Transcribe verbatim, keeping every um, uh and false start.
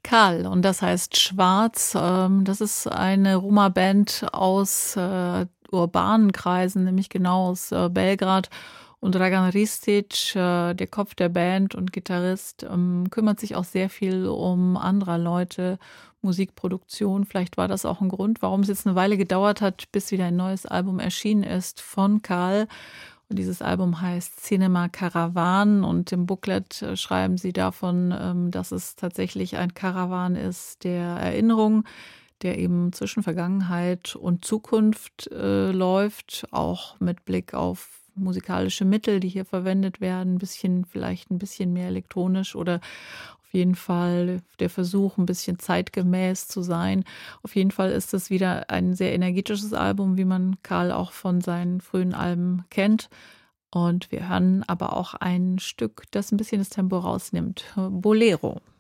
Karl und das heißt Schwarz. Ähm, das ist eine Roma-Band aus äh, urbanen Kreisen, nämlich genau aus äh, Belgrad. Und Dragan Ristic, äh, der Kopf der Band und Gitarrist, ähm, kümmert sich auch sehr viel um anderer Leute, Musikproduktion. Vielleicht war das auch ein Grund, warum es jetzt eine Weile gedauert hat, bis wieder ein neues Album erschienen ist von Karl. Und dieses Album heißt Cinema Caravan und im Booklet äh, schreiben sie davon, ähm, dass es tatsächlich ein Karawan ist der Erinnerung, der eben zwischen Vergangenheit und Zukunft äh, läuft, auch mit Blick auf musikalische Mittel, die hier verwendet werden, ein bisschen, vielleicht ein bisschen mehr elektronisch oder auf jeden Fall der Versuch, ein bisschen zeitgemäß zu sein. Auf jeden Fall ist es wieder ein sehr energetisches Album, wie man Karl auch von seinen frühen Alben kennt. Und wir hören aber auch ein Stück, das ein bisschen das Tempo rausnimmt. Bolero.